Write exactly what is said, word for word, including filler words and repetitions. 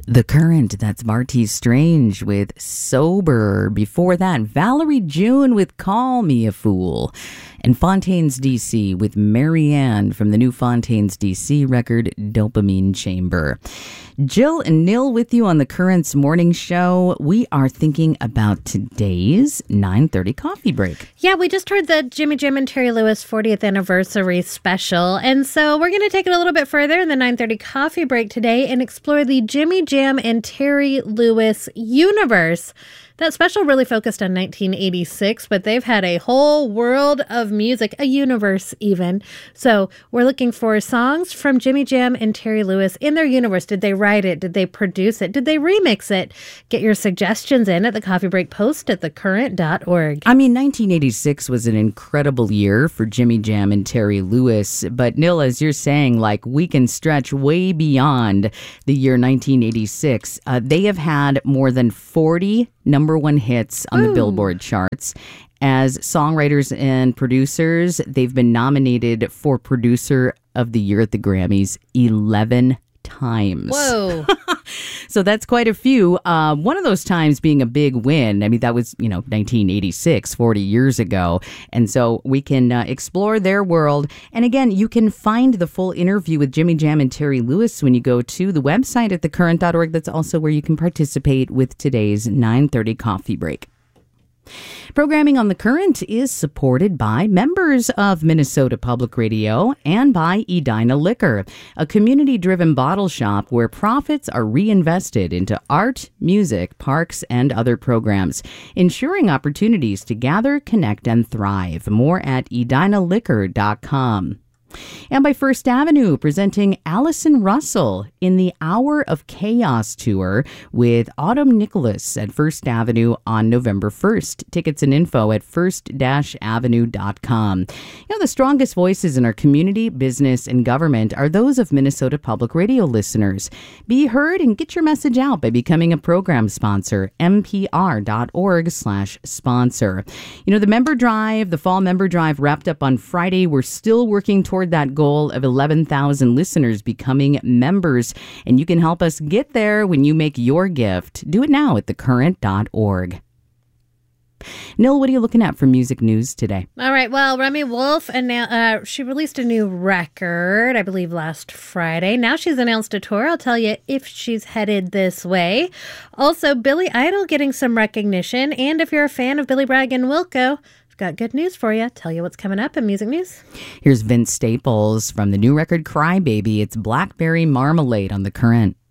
The Current, that's Marty Strange with Sober. Before that, Valerie June with Call Me a Fool. And Fontaines D C with Marianne from the new Fontaines D C record, Dopamine Chamber. Jill and Neil with you on the Current's morning show. We are thinking about today's nine thirty coffee break. Yeah, we just heard the Jimmy Jam and Terry Lewis fortieth anniversary special. And so we're going to take it a little bit further in the nine thirty coffee break today and explore the Jimmy Jam and Terry Lewis universe. That special really focused on nineteen eighty-six, but they've had a whole world of music, a universe even. So we're looking for songs from Jimmy Jam and Terry Lewis in their universe. Did they write it? Did they produce it? Did they remix it? Get your suggestions in at the Coffee Break Post at the current dot org. I mean, nineteen eighty-six was an incredible year for Jimmy Jam and Terry Lewis. But Neil, as you're saying, like we can stretch way beyond the year nineteen eighty-six. Uh, they have had more than forty number one hits on Ooh. the Billboard charts. As songwriters and producers, they've been nominated for Producer of the Year at the Grammys eleven times. Whoa. So that's quite a few. Uh, one of those times being a big win. I mean, that was, you know, nineteen eighty-six, forty years ago. And so we can uh, explore their world. And again, you can find the full interview with Jimmy Jam and Terry Lewis when you go to the website at the current dot org. That's also where you can participate with today's nine thirty coffee break. Programming on The Current is supported by members of Minnesota Public Radio and by Edina Liquor, a community-driven bottle shop where profits are reinvested into art, music, parks, and other programs, ensuring opportunities to gather, connect, and thrive. More at edina liquor dot com. And by First Avenue, presenting Allison Russell in the Hour of Chaos tour with Autumn Nicholas at First Avenue on November first. Tickets and info at first avenue dot com. You know, the strongest voices in our community, business, and government are those of Minnesota Public Radio listeners. Be heard and get your message out by becoming a program sponsor, m p r dot org slash sponsor. You know, the member drive, the fall member drive wrapped up on Friday. We're still working toward that goal of eleven thousand listeners becoming members. And you can help us get there when you make your gift. Do it now at the current dot org. Neil, what are you looking at for music news today? All right. Well, Remy Wolf, annou- uh, she released a new record, I believe, last Friday. Now she's announced a tour. I'll tell you if she's headed this way. Also, Billy Idol getting some recognition. And if you're a fan of Billy Bragg and Wilco, I've got good news for you. Tell you what's coming up in music news. Here's Vince Staples from the new record Cry Baby. It's Blackberry Marmalade on The Current.